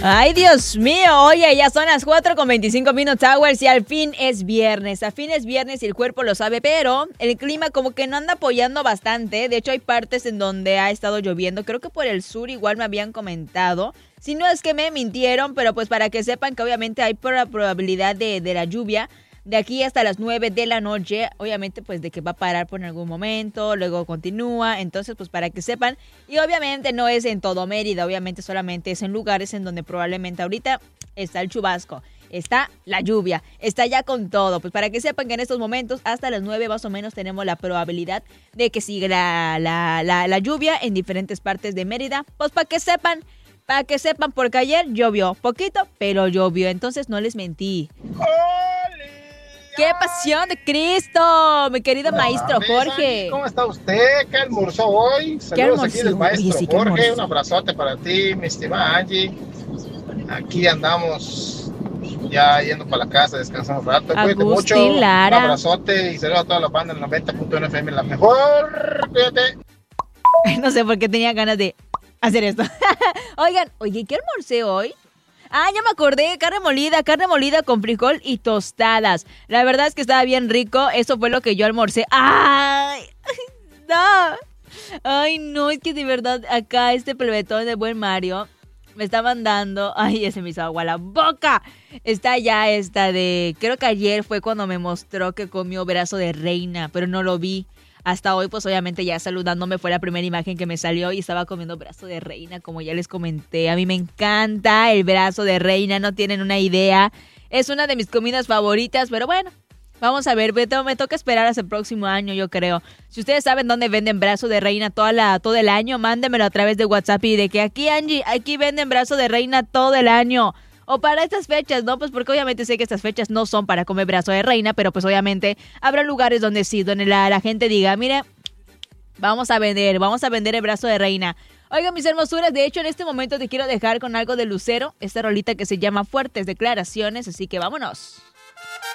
Ay, Dios mío, oye, ya son las 4:25 hours y al fin es viernes. Al fin es viernes y el cuerpo lo sabe, pero el clima como que no anda apoyando bastante. De hecho, hay partes en donde ha estado lloviendo. Creo que por el sur igual me habían comentado. Si no es que me mintieron, pero pues para que sepan que obviamente hay probabilidad de la lluvia. De aquí hasta las 9 de la noche, obviamente pues de que va a parar por algún momento, luego continúa, entonces pues para que sepan, y obviamente no es en todo Mérida, obviamente solamente es en lugares en donde probablemente ahorita está el chubasco, está la lluvia, está ya con todo, pues para que sepan que en estos momentos hasta las 9 más o menos tenemos la probabilidad de que siga la lluvia en diferentes partes de Mérida, pues para que sepan, porque ayer llovió, poquito, pero llovió, entonces no les mentí. ¡Qué pasión de Cristo! Mi querido maestro Jorge. ¿Cómo está usted? ¿Qué almorzó hoy? Saludos aquí del maestro Jorge. Un abrazote para ti, mi estimada Angie. Aquí andamos ya yendo para la casa, descansando un rato. Cuídate mucho. Lara. Un abrazote y saludos a toda la banda en 90.1 FM, la mejor. Cuídate. No sé por qué tenía ganas de hacer esto. Oigan, ¿qué almorcé hoy? Ah, ya me acordé, carne molida con frijol y tostadas. La verdad es que estaba bien rico, eso fue lo que yo almorcé. ¡Ay! ¡No! Ay, no, es que de verdad acá este plebetón de buen Mario me está mandando... Ay, ya se me hizo agua la boca. Está ya esta de... Creo que ayer fue cuando me mostró que comió brazo de reina, pero no lo vi. Hasta hoy, pues obviamente ya saludándome fue la primera imagen que me salió y estaba comiendo brazo de reina, como ya les comenté. A mí me encanta el brazo de reina, no tienen una idea. Es una de mis comidas favoritas, pero bueno, vamos a ver. Me toca esperar hasta el próximo año, yo creo. Si ustedes saben dónde venden brazo de reina todo el año, mándenmelo a través de WhatsApp y de que aquí, Angie, aquí venden brazo de reina todo el año. O para estas fechas, ¿no? Pues porque obviamente sé que estas fechas no son para comer brazo de reina, pero pues obviamente habrá lugares donde sí, donde la gente diga, mire, vamos a vender el brazo de reina. Oigan, mis hermosuras, de hecho en este momento te quiero dejar con algo de Lucero, esta rolita que se llama Fuertes Declaraciones, así que vámonos.